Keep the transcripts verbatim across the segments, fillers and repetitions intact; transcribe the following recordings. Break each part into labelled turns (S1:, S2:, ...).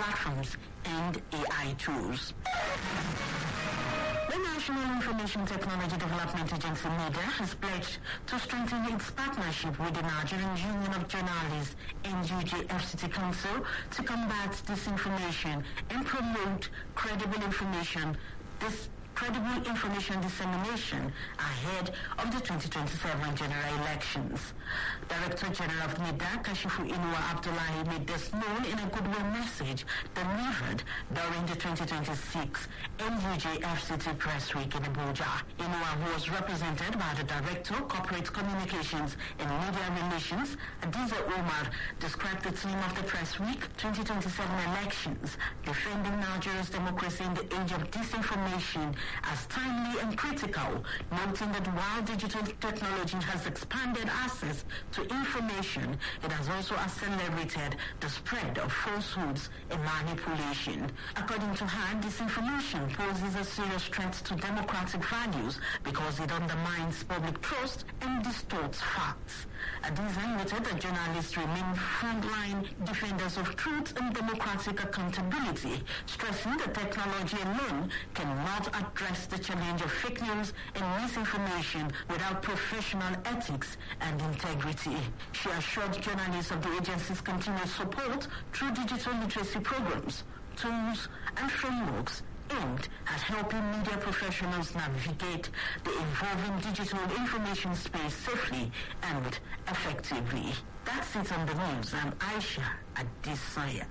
S1: platforms and A I tools. The National Information Technology Development Agency, NIDA, has pledged to strengthen its partnership with the Nigerian Union of Journalists, N U J F C T Council, to combat disinformation and promote credible information. This credible information dissemination ahead of the twenty twenty-seven general elections. Director General of NIDA, Kashifu Inuwa Abdullahi, made this known in a goodwill message delivered during the twenty twenty-six N U J F C T Press Week in Abuja. Inuwa, who was represented by the Director, Corporate Communications and Media Relations, Adiza Omar, described the theme of the Press Week twenty twenty-seven elections, defending Nigeria's democracy in the age of disinformation, as timely and critical, noting that while digital technology has expanded access to information, it has also accelerated the spread of falsehoods and manipulation. According to her, disinformation poses a serious threat to democratic values because it undermines public trust and distorts facts. Adiza noted that journalists remain frontline defenders of truth and democratic accountability, stressing that technology alone cannot address the challenge of fake news and misinformation without professional ethics and integrity. She assured journalists of the agency's continued support through digital literacy programs, tools, and frameworks aimed at helping media professionals navigate the evolving digital information space safely and effectively. That's it on the news. I'm Aisha Adesanya.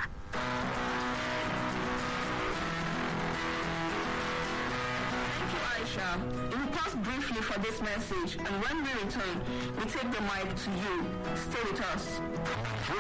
S1: Thank you, Aisha. We'll pause briefly for this message, and when we return, we take the mic to you. Stay with us.